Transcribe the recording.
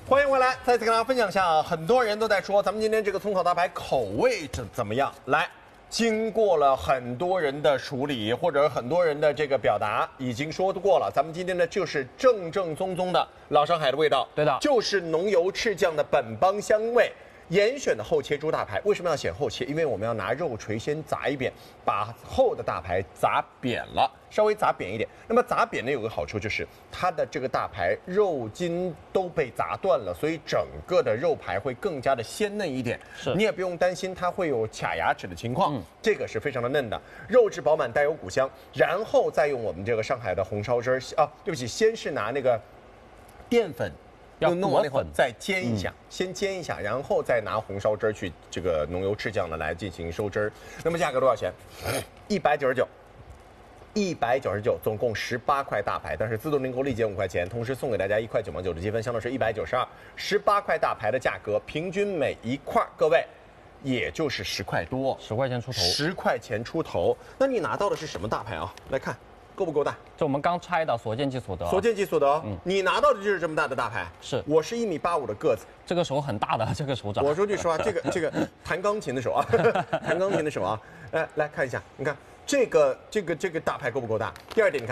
欢迎回来，再次跟大家分享一下啊，很多人都在说咱们今天这个葱烤大排口味怎么样？来，经过了很多人的处理，或者很多人的这个表达，已经说过了。咱们今天呢，就是正正宗宗的老上海的味道， 对的， 就是浓油赤酱的本帮香味。严选的厚切猪大排，为什么要选厚切？因为我们要拿肉锤先砸一遍，把厚的大排砸扁了，稍微砸扁一点。那么砸扁呢有个好处就是它的这个大排肉筋都被砸断了，所以整个的肉排会更加的鲜嫩一点。 是， 你也不用担心它会有卡牙齿的情况，这个是非常的嫩的，肉质饱满带有骨香，然后再用我们这个上海的红烧汁儿啊，对不起，先是拿那个淀粉。弄完了以后再煎一下，先煎一下，然后再拿红烧汁去这个浓油赤酱的来进行收汁儿。那么价格多少钱？199，199，总共18块大排，但是自动订购立减5块钱，同时送给大家1块9毛9的积分，相当是192，18块大排的价格，平均每一块各位也就是10块多 ，10块钱出头 ，10块钱出头。那你拿到的是什么大排啊？来看。够不够大？ 就我们刚拆的，所见即所得。 所见即所得哦。你拿到的就是这么大的大排。 是， 我是1.85米的个子， 这个手很大的，这个手掌。 我说句实话，这个弹钢琴的手啊，弹钢琴的手啊，来看一下，你看这个大排够不够大？第二点，你看。